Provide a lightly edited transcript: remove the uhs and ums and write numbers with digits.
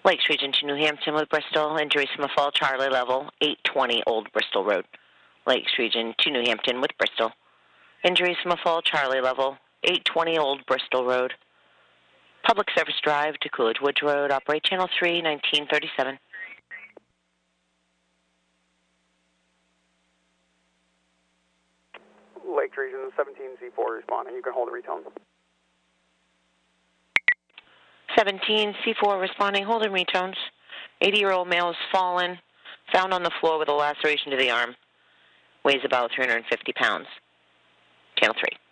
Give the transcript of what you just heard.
Lakes Region to New Hampton with Bristol. Injuries from a fall, Charlie level, 820 Old Bristol Road. Lakes Region to New Hampton with Bristol. Injuries from a fall, Charlie level, 820 Old Bristol Road. Public Service Drive to Coolidge Woods Road. Operate Channel 3, 1937. Lakes Region 17C4 responding. You can hold the retone. 17C4 responding. Holding retones. 80-year-old male has fallen. Found on the floor with a laceration to the arm. Weighs about 350 pounds. Channel 3.